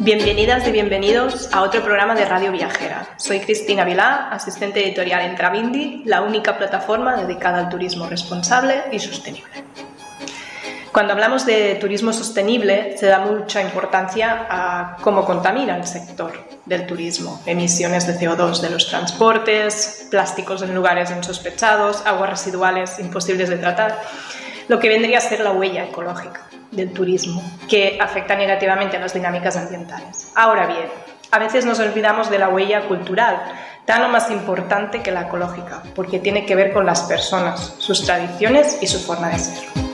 Bienvenidas y bienvenidos a otro programa de Radio Viajera. Soy Cristina Vilá, asistente editorial en Travindi, la única plataforma dedicada al turismo responsable y sostenible. Cuando hablamos de turismo sostenible, se da mucha importancia a cómo contamina el sector del turismo. Emisiones de CO2 de los transportes, plásticos en lugares insospechados, aguas residuales imposibles de tratar, lo que vendría a ser la huella ecológica del turismo, que afecta negativamente a las dinámicas ambientales. Ahora bien, a veces nos olvidamos de la huella cultural, tan o más importante que la ecológica, porque tiene que ver con las personas, sus tradiciones y su forma de ser.